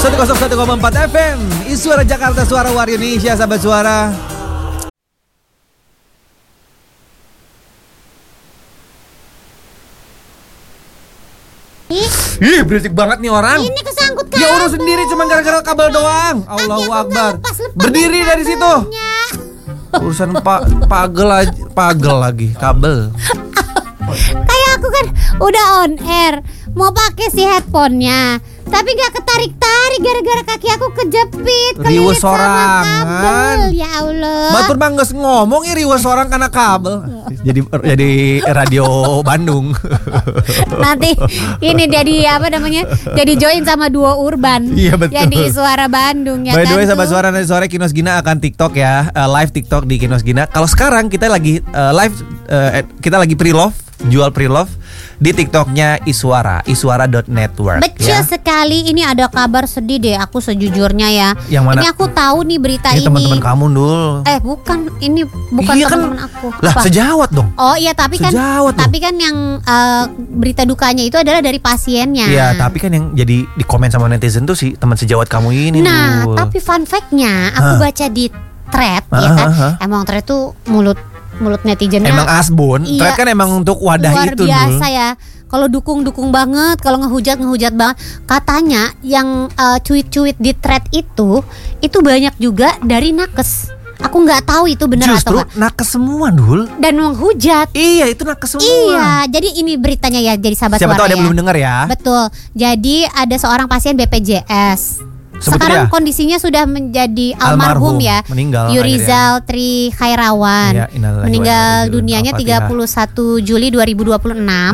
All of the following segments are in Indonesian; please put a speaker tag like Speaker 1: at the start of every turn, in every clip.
Speaker 1: 101,4 FM Suara Jakarta, suara War Indonesia, sahabat suara. Ih, berisik banget nih orang.
Speaker 2: Ini kesangkut kabel.
Speaker 1: Ya urus sendiri, cuma gara-gara kabel doang. Allahu Akbar. Berdiri dari situ. Urusan pagel lagi, kabel.
Speaker 2: Kayak aku kan udah on air, mau pakai si headphone-nya, tapi gak ketarik-tarik gara-gara kaki aku kejepit,
Speaker 1: Riwes
Speaker 2: kelilit sama
Speaker 1: sorangan.
Speaker 2: kabel. Ya Allah.
Speaker 1: Batur mah geus ngomong riwes orang karena kabel. Jadi radio Bandung.
Speaker 2: Nanti ini jadi apa namanya? Jadi join sama Duo Urban.
Speaker 1: Iya, betul.
Speaker 2: Yang di Suara Bandung ya.
Speaker 1: By
Speaker 2: kan
Speaker 1: the way,
Speaker 2: tuh.
Speaker 1: sahabat suara, nanti sore Kinos Gina akan TikTok ya, live TikTok di Kinos Gina. Kalau sekarang kita lagi live, kita lagi pre-love, jual pre-love di TikToknya iswara.network.
Speaker 2: Betul
Speaker 1: ya.
Speaker 2: sekali. Ini ada kabar sedih deh, aku sejujurnya ya.
Speaker 1: Yang mana?
Speaker 2: Ini aku tahu nih berita
Speaker 1: Ini
Speaker 2: ini.
Speaker 1: teman-teman kamu Dul.
Speaker 2: Bukan, ini bukan
Speaker 1: Iya kan?
Speaker 2: teman-teman aku.
Speaker 1: Lah
Speaker 2: Apa?
Speaker 1: sejawat dong.
Speaker 2: Oh iya, tapi kan
Speaker 1: Sejawat
Speaker 2: yang berita dukanya itu adalah dari pasiennya.
Speaker 1: Iya, tapi kan yang jadi di komen sama netizen tuh si teman sejawat kamu ini.
Speaker 2: Nah,
Speaker 1: Dul.
Speaker 2: tapi fun fact-nya aku baca di thread ya kan. Emang thread tuh mulut netizennya
Speaker 1: Emang asbun,
Speaker 2: Iya,
Speaker 1: thread kan emang untuk wadah
Speaker 2: luar
Speaker 1: itu
Speaker 2: biasa
Speaker 1: Dul.
Speaker 2: ya. Kalau dukung banget, kalau ngehujat banget. Katanya yang cuit-cuit di thread itu banyak juga dari nakes. Aku nggak tahu itu benar atau
Speaker 1: Justru
Speaker 2: enggak.
Speaker 1: nakes semua Dul.
Speaker 2: Dan menghujat.
Speaker 1: Iya, itu nakes semua.
Speaker 2: Iya, jadi ini beritanya ya, jadi sahabat
Speaker 1: Siapa
Speaker 2: suara
Speaker 1: tahu ada
Speaker 2: ya.
Speaker 1: yang belum dengar ya.
Speaker 2: Betul. Jadi ada seorang pasien BPJS.
Speaker 1: Sebut
Speaker 2: Sekarang
Speaker 1: ya?
Speaker 2: kondisinya sudah menjadi almarhum ya.
Speaker 1: Meninggal
Speaker 2: Yurizal Tri Khairawan.
Speaker 1: Iya, innalillahi wa
Speaker 2: Meninggal
Speaker 1: inna ilaihi
Speaker 2: dunianya
Speaker 1: raji'un.
Speaker 2: 31 Juli 2026.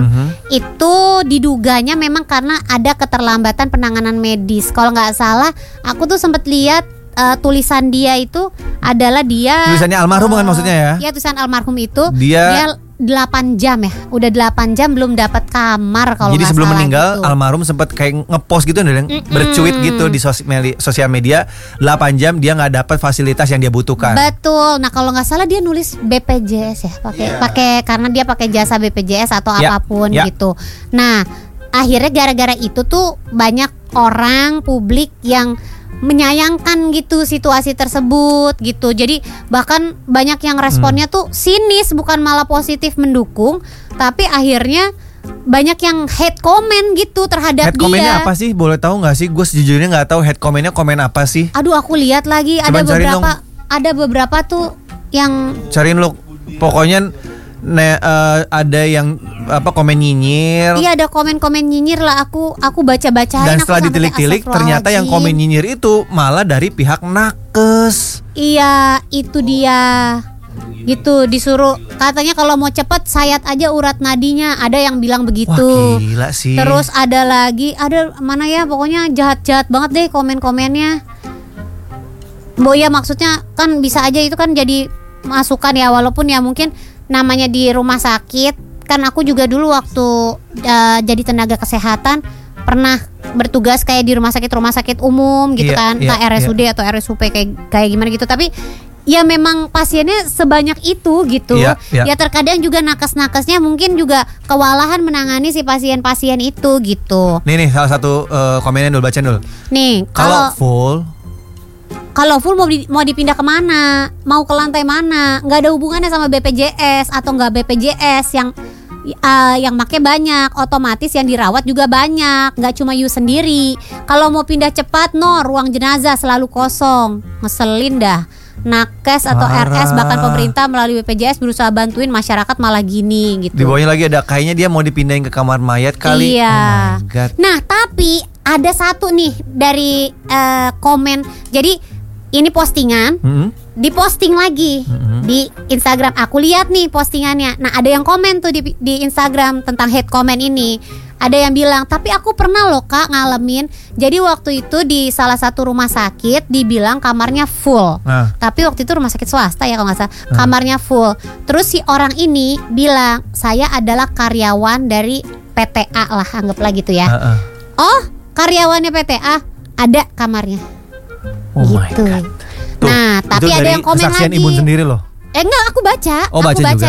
Speaker 2: Itu diduganya memang karena ada keterlambatan penanganan medis. Kalau nggak salah, aku tuh sempat lihat tulisan dia itu adalah dia
Speaker 1: Tulisannya almarhum kan maksudnya ya?
Speaker 2: Iya, tulisan almarhum itu
Speaker 1: Dia
Speaker 2: 8 jam ya. Udah 8 jam belum dapat kamar kalau
Speaker 1: Jadi
Speaker 2: nggak
Speaker 1: sebelum
Speaker 2: salah
Speaker 1: meninggal
Speaker 2: gitu.
Speaker 1: almarhum sempat kayak ngepost gitu dan bercuit gitu di sosial media 8 jam dia nggak dapat fasilitas yang dia butuhkan.
Speaker 2: Betul. Nah, kalau nggak salah dia nulis BPJS ya, pakai karena dia pakai jasa BPJS atau
Speaker 1: Ya,
Speaker 2: apapun
Speaker 1: ya.
Speaker 2: gitu. Nah, akhirnya gara-gara itu tuh banyak orang publik yang menyayangkan gitu situasi tersebut gitu. Jadi bahkan banyak yang responnya tuh sinis, bukan malah positif mendukung, tapi akhirnya banyak yang hate comment gitu terhadap
Speaker 1: Head comment-nya
Speaker 2: dia.
Speaker 1: apa sih? Boleh tahu nggak sih? Gue sejujurnya nggak tahu head comment-nya komen apa sih.
Speaker 2: Aduh, aku lihat lagi
Speaker 1: Coba cariin
Speaker 2: ada beberapa tuh yang
Speaker 1: Cariin lu. Pokoknya ada yang komen nyinyir.
Speaker 2: iya, ada komen-komen nyinyir lah. Aku baca-bacain.
Speaker 1: Dan
Speaker 2: aku
Speaker 1: setelah
Speaker 2: sampai
Speaker 1: ditilik-tilik ternyata yang komen nyinyir itu malah dari pihak nakes.
Speaker 2: Iya, itu dia. Gitu, disuruh katanya kalau mau cepet sayat aja urat nadinya. Ada yang bilang begitu.
Speaker 1: Wah, gila sih.
Speaker 2: Terus ada lagi, ada mana ya, pokoknya jahat-jahat banget deh komen-komennya. Ya maksudnya kan bisa aja itu kan jadi masukan ya, walaupun ya mungkin namanya di rumah sakit. Kan aku juga dulu waktu jadi tenaga kesehatan pernah bertugas kayak di rumah sakit umum gitu kan, entah RSUD atau RSUP kayak gimana gitu. Tapi ya memang pasiennya sebanyak itu gitu. Ya terkadang juga nakes-nakesnya mungkin juga kewalahan menangani si pasien-pasien itu gitu.
Speaker 1: Nih salah satu komennya dulu, baca dulu.
Speaker 2: Nih, kalau full mau dipindah kemana? Mau ke lantai mana? Nggak ada hubungannya sama BPJS atau nggak BPJS yang make banyak, otomatis yang dirawat juga banyak, nggak cuma you sendiri. Kalau mau pindah cepat, ruang jenazah selalu kosong. Ngeselin dah. Nakes atau RS bahkan pemerintah melalui BPJS berusaha bantuin masyarakat malah gini gitu.
Speaker 1: Di bawahnya lagi ada kayaknya dia mau dipindahin ke kamar mayat kali.
Speaker 2: Iya.
Speaker 1: Oh my God.
Speaker 2: Nah, tapi ada satu nih dari komen. Jadi ini postingan, diposting lagi di Instagram. Aku lihat nih postingannya. Nah, ada yang komen tuh di Instagram tentang hate comment ini. Ada yang bilang, tapi aku pernah loh Kak ngalamin. Jadi waktu itu di salah satu rumah sakit dibilang kamarnya full. Tapi waktu itu rumah sakit swasta ya kalau nggak salah. Kamarnya full. Terus si orang ini bilang, saya adalah karyawan dari PTA lah, anggaplah gitu ya. Oh, karyawannya PTA, ada kamarnya.
Speaker 1: Oh
Speaker 2: gitu.
Speaker 1: my God. Tuh,
Speaker 2: nah, tapi ada yang komen lagi.
Speaker 1: Kesaksian Ibun sendiri loh.
Speaker 2: Enggak, aku baca.
Speaker 1: Oh, baca juga.